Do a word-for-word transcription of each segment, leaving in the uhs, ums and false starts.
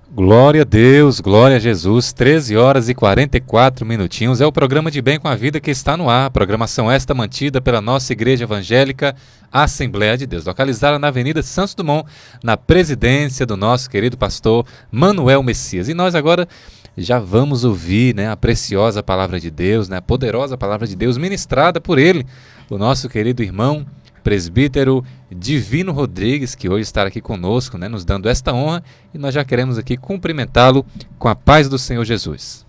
Glória a Deus, glória a Jesus, treze horas e quarenta e quatro minutinhos. É o programa de Bem com a Vida que está no ar. A programação esta mantida pela nossa Igreja Evangélica Assembleia de Deus, localizada na Avenida Santos Dumont, na presidência do nosso querido pastor Manuel Messias. E nós agora já vamos ouvir, né, a preciosa palavra de Deus, né, a poderosa palavra de Deus ministrada por ele, o nosso querido irmão presbítero Divino Rodrigues, que hoje está aqui conosco, né, nos dando esta honra, e nós já queremos aqui cumprimentá-lo com a paz do Senhor Jesus.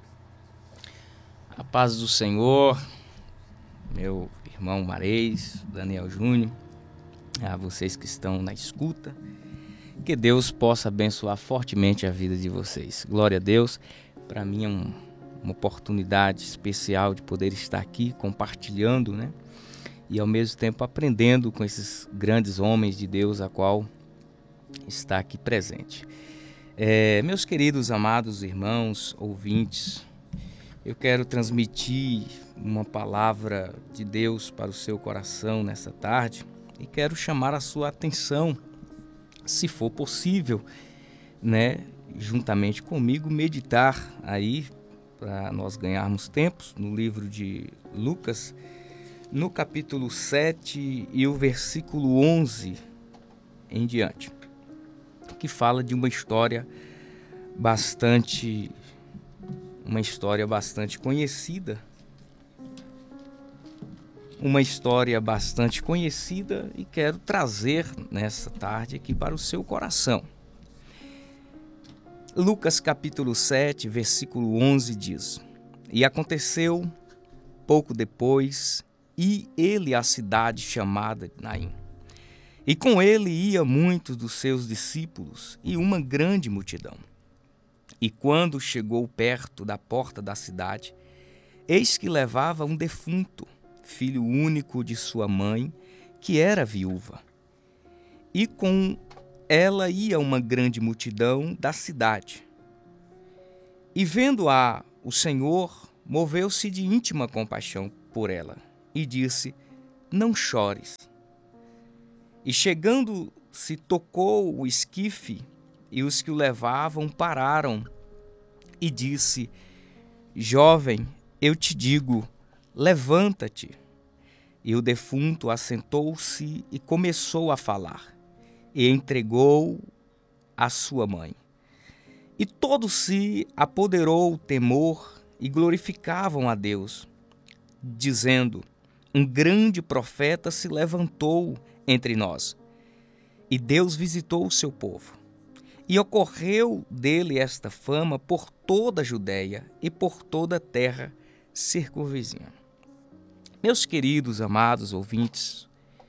A paz do Senhor, meu irmão Mareis, Daniel Júnior, a vocês que estão na escuta, que Deus possa abençoar fortemente a vida de vocês. Glória a Deus. Para mim é um, uma oportunidade especial de poder estar aqui compartilhando, né? E ao mesmo tempo aprendendo com esses grandes homens de Deus, a qual está aqui presente. É, meus queridos, amados irmãos, ouvintes, eu quero transmitir uma palavra de Deus para o seu coração nessa tarde e quero chamar a sua atenção, se for possível, né, juntamente comigo, meditar aí, para nós ganharmos tempos, no livro de Lucas, no capítulo sete e o versículo onze em diante, que fala de uma história bastante, uma história bastante conhecida, uma história bastante conhecida e quero trazer nessa tarde aqui para o seu coração. Lucas capítulo sete, versículo onze diz: E aconteceu pouco depois, e ele à cidade chamada Naim. E com ele ia muitos dos seus discípulos e uma grande multidão. E quando chegou perto da porta da cidade, eis que levava um defunto, filho único de sua mãe, que era viúva. E com ela ia uma grande multidão da cidade. E vendo-a, o Senhor moveu-se de íntima compaixão por ela, e disse: Não chores. E chegando-se, tocou o esquife, e os que o levavam pararam, e disse: Jovem, eu te digo, levanta-te. E o defunto assentou-se e começou a falar, e entregou a sua mãe. E todo se apoderou o temor, e glorificavam a Deus, dizendo: Um grande profeta se levantou entre nós, e Deus visitou o seu povo. E ocorreu dele esta fama por toda a Judéia e por toda a terra circunvizinha. Meus queridos, amados ouvintes,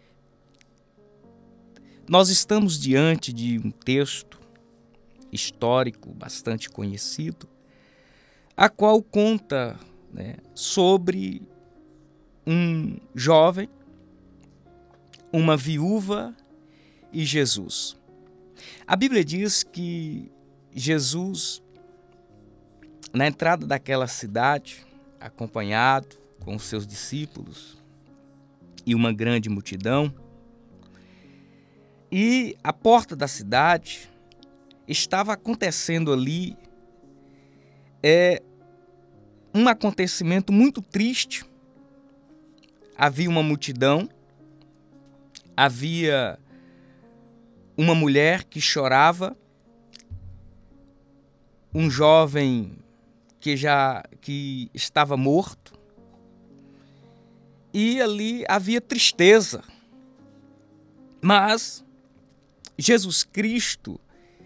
nós estamos diante de um texto histórico bastante conhecido, a qual conta, né, sobre um jovem, uma viúva e Jesus. A Bíblia diz que Jesus, na entrada daquela cidade, acompanhado com os seus discípulos e uma grande multidão, e à porta da cidade estava acontecendo ali é, um acontecimento muito triste. Havia uma multidão, havia uma mulher que chorava, um jovem que já que estava morto, e ali havia tristeza. Mas Jesus Cristo,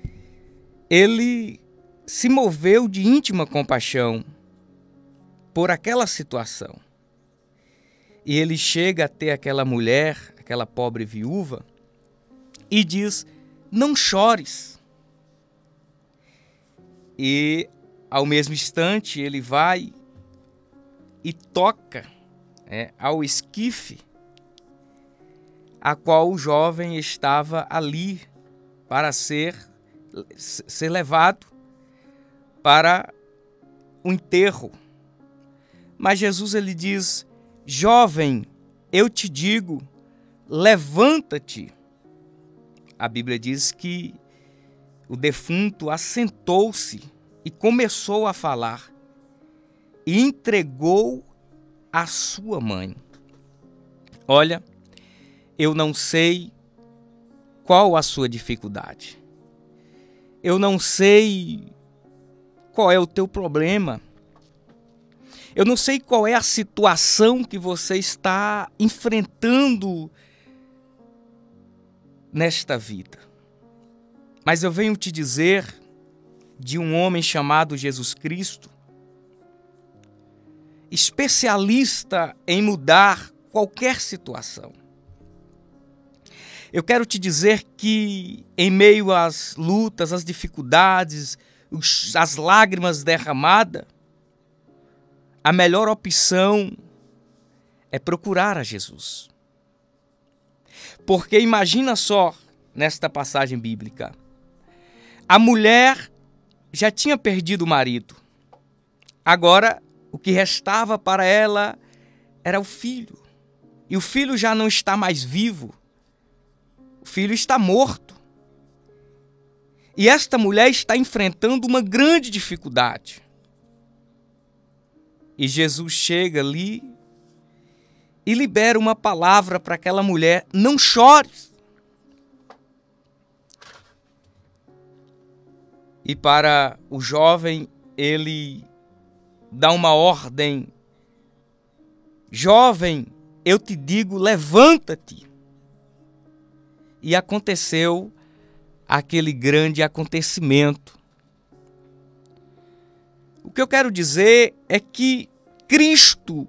ele se moveu de íntima compaixão por aquela situação. E ele chega até aquela mulher, aquela pobre viúva, e diz: Não chores. E ao mesmo instante ele vai e toca é, ao esquife, a qual o jovem estava ali para ser, ser levado para o enterro. Mas Jesus, ele diz: Jovem, eu te digo, levanta-te. A Bíblia diz que o defunto assentou-se e começou a falar e entregou a sua mãe. Olha, eu não sei qual a sua dificuldade. Eu não sei qual é o teu problema. Eu não sei qual é a situação que você está enfrentando nesta vida. Mas eu venho te dizer de um homem chamado Jesus Cristo, especialista em mudar qualquer situação. Eu quero te dizer que em meio às lutas, às dificuldades, às lágrimas derramadas, a melhor opção é procurar a Jesus. Porque imagina só, nesta passagem bíblica, a mulher já tinha perdido o marido. Agora, o que restava para ela era o filho. E o filho já não está mais vivo. O filho está morto. E esta mulher está enfrentando uma grande dificuldade. E Jesus chega ali e libera uma palavra para aquela mulher: não chores. E para o jovem, ele dá uma ordem: jovem, eu te digo, levanta-te. E aconteceu aquele grande acontecimento. O que eu quero dizer é que Cristo,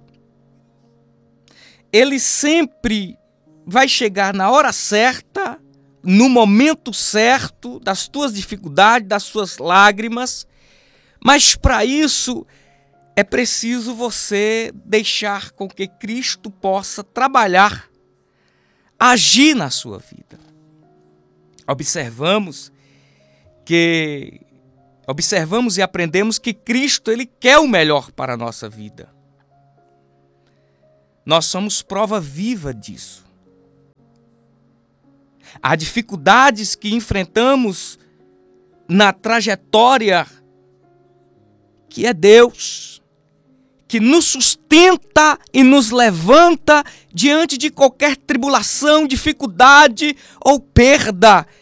ele sempre vai chegar na hora certa, no momento certo, das tuas dificuldades, das suas lágrimas, mas para isso é preciso você deixar com que Cristo possa trabalhar, agir na sua vida. Observamos que observamos e aprendemos que Cristo, ele quer o melhor para a nossa vida. Nós somos prova viva disso. Há dificuldades que enfrentamos na trajetória que é Deus, que nos sustenta e nos levanta diante de qualquer tribulação, dificuldade ou perda